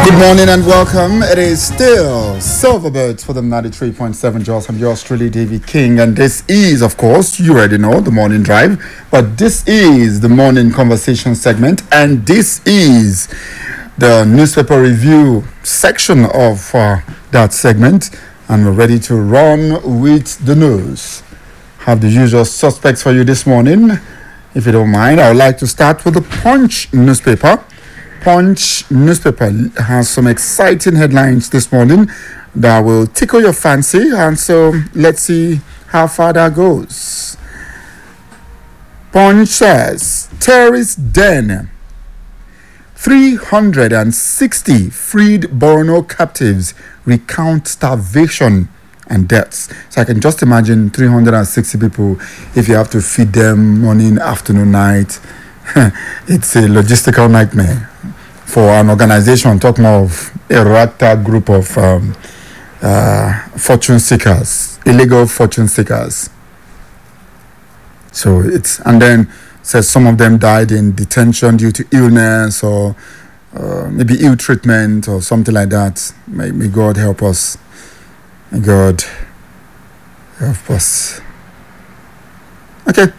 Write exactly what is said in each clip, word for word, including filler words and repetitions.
Morning and welcome. It is still Silverbirds for the ninety-three point seven Jaws. I'm yours truly, David King, and this is, of course, you already know, the morning drive, but this is the morning conversation segment, and this is the newspaper review section of uh, that segment, and we're ready to run with the news. Have the usual suspects for you this morning. If you don't mind, I would like to start with the Punch newspaper. Punch newspaper has some exciting headlines this morning that will tickle your fancy, and so let's see how far that goes. Punch says, terrorist den. three hundred sixty freed Borno captives recount starvation and deaths. So I can just imagine three hundred sixty people, if you have to feed them morning, afternoon, night. It's a logistical nightmare for an organization, talking of a ragtag group of um, uh, fortune seekers, illegal fortune seekers. So it's, and then says some of them died in detention due to illness or uh, maybe ill treatment or something like that. May, may God help us. May God help us. Okay.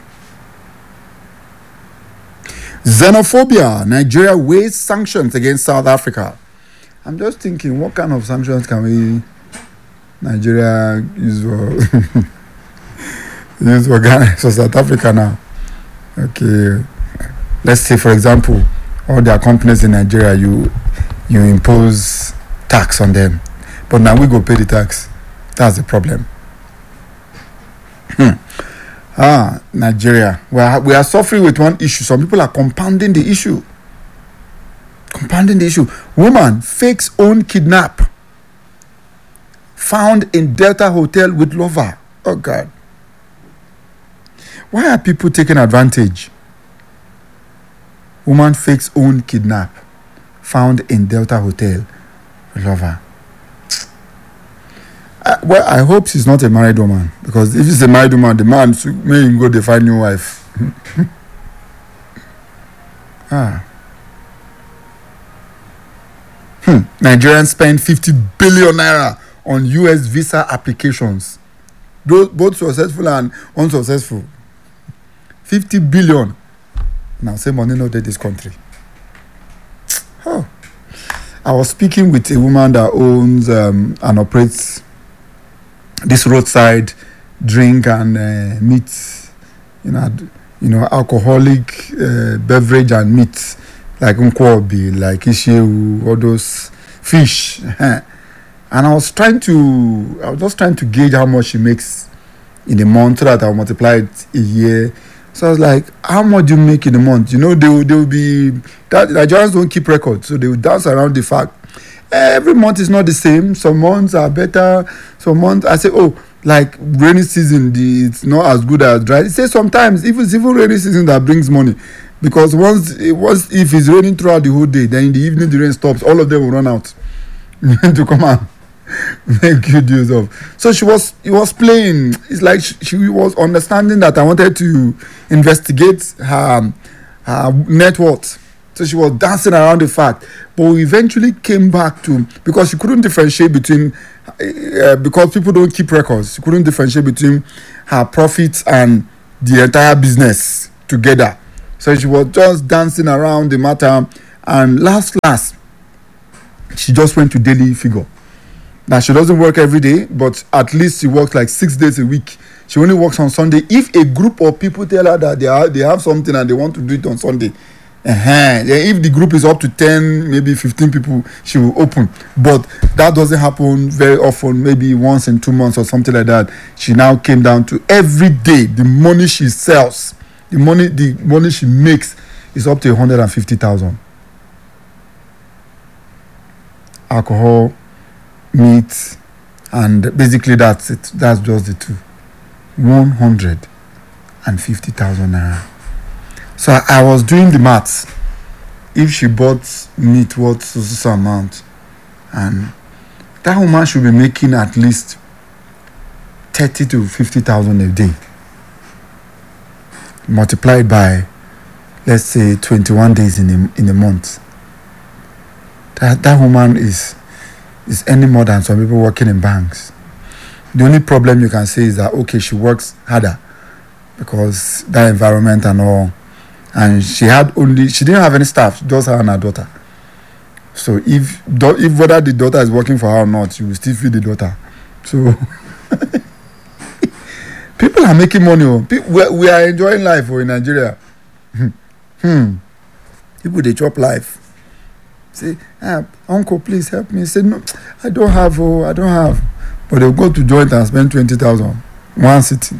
Xenophobia. Nigeria weighs sanctions against South Africa. I'm just thinking, what kind of sanctions can we, Nigeria, use for, use for Ghana, for South Africa now? Okay. Let's say, for example, all their companies in Nigeria, you you impose tax on them. But now we go pay the tax. That's the problem. Hmm. Ah, Nigeria. We are, we are suffering with one issue. Some people are compounding the issue. Compounding the issue. Woman fakes own kidnap. Found in Delta Hotel with lover. Oh, God. Why are people taking advantage? Woman fakes own kidnap. Found in Delta Hotel with lover. Uh, well, I hope she's not a married woman, because if she's a married woman, the man may even go to find new wife. ah. Hmm. Nigerians spend fifty billion naira on U S visa applications, both, both successful and unsuccessful. fifty billion. Now, say money not in this country. Oh. I was speaking with a woman that owns um, and operates this roadside drink and uh, meat, you know, you know, alcoholic uh, beverage and meat, like nkwobi, like ishewu, all those fish. And I was trying to, I was just trying to gauge how much she makes in a month, so that I'll multiply it a year. So I was like, how much do you make in a month? You know, they will, they will be, that Nigerians don't keep records, so they will dance around the fact. Every month is not the same. Some months are better. Some months, I say, oh, like rainy season, the, it's not as good as dry. It says sometimes, if it's even rainy season that brings money. Because once, once if it's raining throughout the whole day, then in the evening the rain stops, all of them will run out to come and make good use of. So she was, it was playing. It's like she, she was understanding that I wanted to investigate her, her net worth. So she was dancing around the fact. But we eventually came back to, because she couldn't differentiate between, uh, because people don't keep records, she couldn't differentiate between her profits and the entire business together. So she was just dancing around the matter. And last, last, she just went to daily figure. Now, she doesn't work every day, but at least she works like six days a week. She only works on Sunday. If a group of people tell her that they, are, they have something and they want to do it on Sunday, Uh-huh. If the group is up to ten, maybe fifteen people, she will open. But that doesn't happen very often, maybe once in two months or something like that. She now came down to every day, the money she sells, the money the money she makes is up to one hundred fifty thousand. Alcohol, meat, and basically that's it. That's just the two. one hundred fifty thousand naira. So I, I was doing the maths. If she bought meat worth so amount, and that woman should be making at least thirty to fifty thousand a day, multiplied by, let's say, twenty-one days in a, in a month. that that woman is is any more than some people working in banks. The only problem you can say is that okay, she works harder because that environment and all, and she had only she didn't have any staff, just her and her daughter. So if if whether the daughter is working for her or not, you will still feed the daughter. So people are making money. Oh. People, we, we are enjoying life oh, in Nigeria. hmm. People they chop life. Say, ah, uncle, please help me. Say, no, I don't have. Oh, I don't have. But they'll go to joint and spend twenty thousand one sitting.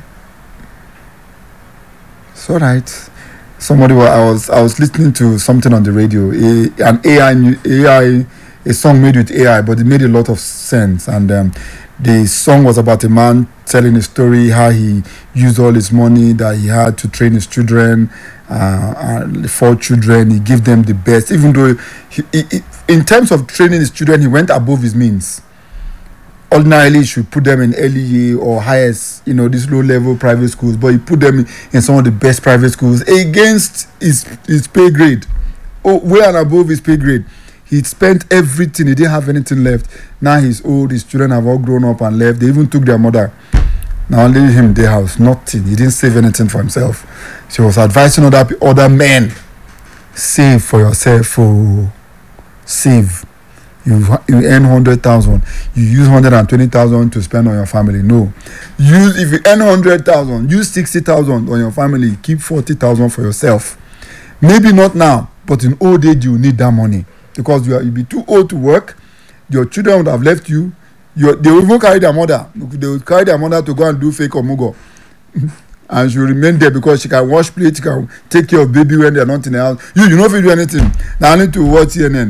It's all right. Somebody I was I was listening to something on the radio. A, an A I A I a song made with A I, but it made a lot of sense. And um, the song was about a man telling a story how he used all his money that he had to train his children. Uh, and four children, he gave them the best. Even though, he, he, he, in terms of training his children, he went above his means. Ordinarily, he should put them in L E A or highest, you know, these low-level private schools. But he put them in, in some of the best private schools against his his pay grade, oh, way and above his pay grade. He spent everything. He didn't have anything left. Now he's old. His children have all grown up and left. They even took their mother. Now only him, their house, nothing. He didn't save anything for himself. So he was advising other other men, save for yourself. Oh, save. You you earn hundred thousand. You use hundred and twenty thousand to spend on your family. No, use if you earn hundred thousand, use sixty thousand on your family. Keep forty thousand for yourself. Maybe not now, but in old age you need that money because you are you'll be too old to work. Your children would have left you. You they will even carry their mother. They will carry their mother to go and do fake omugo. And she will remain there because she can wash plates, she can take care of baby when they're not in the house. You, you don't feel do anything. Now I need to watch C N N.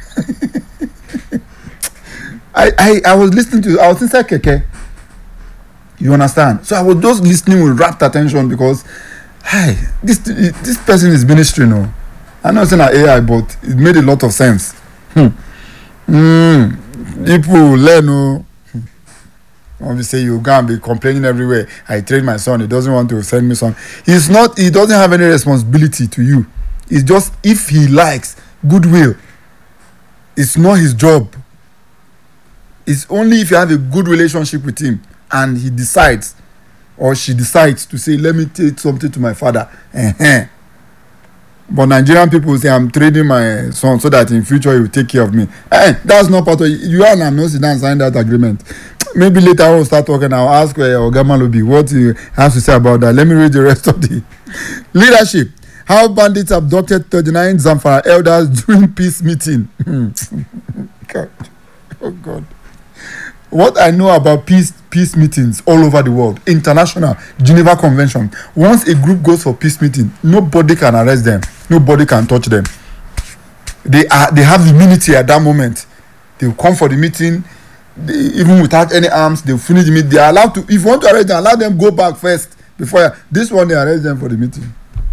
I, I, I was listening to, I was inside Keke. You understand? So I was just listening with rapt attention because, hi, this this person is ministry, no. I'm not saying A I, but it made a lot of sense. Hmm. Mm. People learn, no. Obviously, you can't be complaining everywhere. I train my son. He doesn't want to send me some. He's not. He doesn't have any responsibility to you. It's just if he likes goodwill. It's not his job. It's only if you have a good relationship with him and he decides or she decides to say, "Let me take something to my father." Uh-huh. But Nigerian people say, "I'm trading my son so that in future he will take care of me." Eh, that's not part of it. You and I'm not sitting and sign that agreement. Maybe later on we'll start talking. I'll ask uh, Ogama Lobi what he has to say about that. Let me read the rest of the leadership. How bandits abducted thirty-nine Zamfara elders during peace meeting. God. Oh God. What I know about peace peace meetings all over the world, international Geneva Convention. Once a group goes for peace meeting, nobody can arrest them. Nobody can touch them. They are they have immunity at that moment. They will come for the meeting. They, even without any arms, they'll finish the meeting. They are allowed to, if you want to arrest them, allow them go back first before this one they arrest them for the meeting.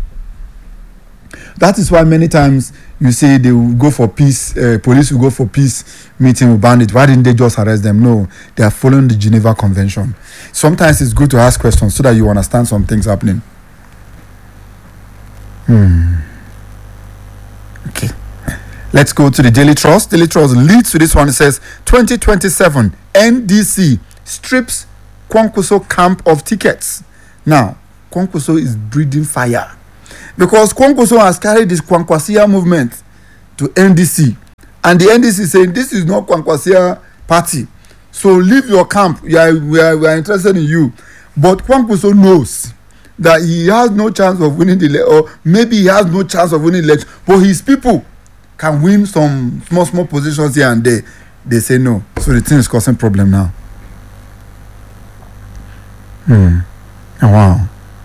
That is why many times you say they will go for peace, uh, police will go for peace meeting with bandits. Why didn't they just arrest them? No, they are following the Geneva Convention. Sometimes it's good to ask questions so that you understand some things happening. Hmm. Okay. Let's go to the Daily Trust. Daily Trust leads to this one. It says, twenty twenty-seven, N D C strips Kwankwaso camp of tickets. Now, Kwankwaso is breathing fire. Because Kwankwaso has carried this Kwankwasia movement to N D C. And the N D C is saying, this is not Kwankwasia party. So leave your camp. We are, we are, we are interested in you. But Kwankwaso knows that he has no chance of winning the election. Or maybe he has no chance of winning the election. But his people can win some small, small positions here and there. They say no. So the thing is causing problem now. Hmm. Oh, wow.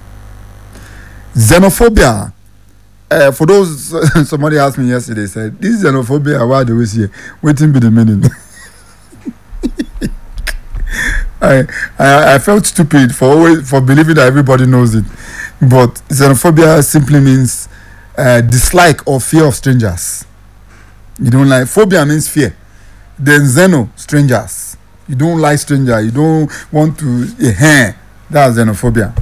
Xenophobia. Uh, for those, somebody asked me yesterday, said, this xenophobia, why do we see it? Waiting be the meaning. I, I I felt stupid for always for believing that everybody knows it. But xenophobia simply means uh, dislike or fear of strangers. You don't like, phobia means fear. Then xeno, strangers. You don't like strangers. You don't want to, uh, that's xenophobia.